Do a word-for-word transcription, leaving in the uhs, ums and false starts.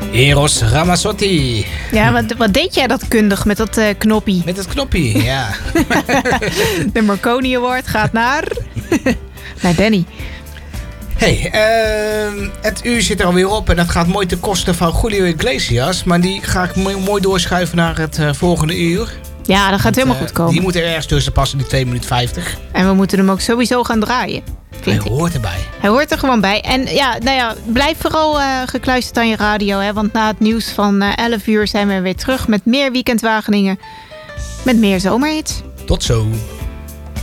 Eros Ramazzotti. Ja, wat, wat deed jij dat kundig met dat uh, knoppie? Met het knoppie, ja. De Marconi Award gaat naar... naar Danny. Hey, uh, het uur zit er alweer op en dat gaat mooi ten koste van Julio Iglesias. Maar die ga ik mooi, mooi doorschuiven naar het uh, volgende uur. Ja, dat gaat Want, helemaal uh, goed komen. Die moet er ergens tussen passen, die twee minuten vijftig. En we moeten hem ook sowieso gaan draaien. Hij Vind ik. hoort erbij. Hij hoort er gewoon bij. En ja, nou ja, blijf vooral uh, gekluisterd aan je radio. Hè, want na het nieuws van uh, elf uur zijn we weer terug met meer Weekend Wageningen. Met meer zomerhits. Tot zo.